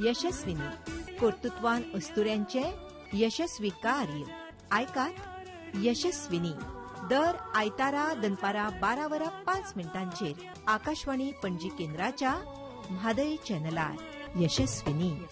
यशस्विनी कर्तृत्वान अस्तुऱ्यांचे यशस्वी कार्य आयकात यशस्विनी दर आयतारा दनपारा 12:05 आकाशवाणी पणजी केंद्राच्या म्हादय चॅनलार यशस्विनी.